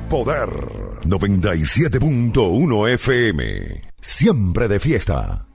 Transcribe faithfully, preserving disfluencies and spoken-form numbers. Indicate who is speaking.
Speaker 1: poder. noventa y siete punto uno F M. Siempre de fiesta.